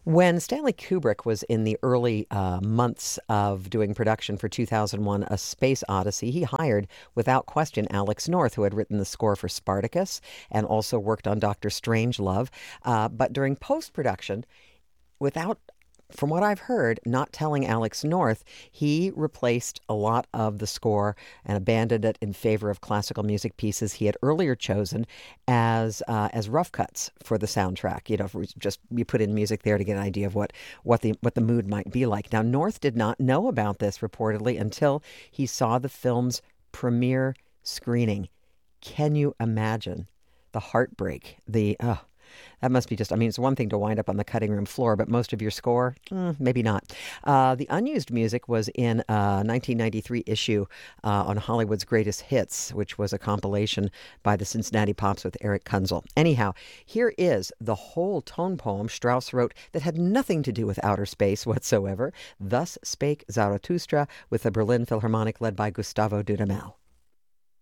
When Stanley Kubrick was in the early months of doing production for 2001 A Space Odyssey, he hired, without question, Alex North, who had written the score for Spartacus and also worked on Doctor Strangelove. But during post production, without from what I've heard, not telling Alex North, he replaced a lot of the score and abandoned it in favor of classical music pieces he had earlier chosen as rough cuts for the soundtrack. You know, just you put in music there to get an idea of what the mood might be like. Now, North did not know about this reportedly until he saw the film's premiere screening. Can you imagine the heartbreak? That must be just, I mean, it's one thing to wind up on the cutting room floor, but most of your score, maybe not. The unused music was in a 1993 issue on Hollywood's Greatest Hits, which was a compilation by the Cincinnati Pops with Eric Kunzel. Anyhow, here is the whole tone poem Strauss wrote that had nothing to do with outer space whatsoever. Thus Spake Zarathustra with the Berlin Philharmonic led by Gustavo Dudamel.